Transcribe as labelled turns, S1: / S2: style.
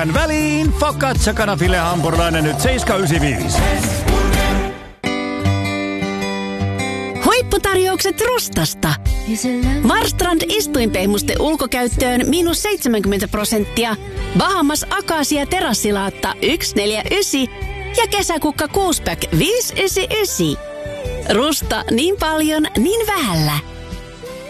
S1: Tähän väliin focaccia kanafille hampurilainen nyt 7,95.
S2: Huipputarjoukset Rustasta. Marstrand istuinpehmuste ulkokäyttöön -70%. Bahamas akasia terassilaatta 149 ja kesäkukka 6-pack 599. Rusta niin paljon, niin vähällä.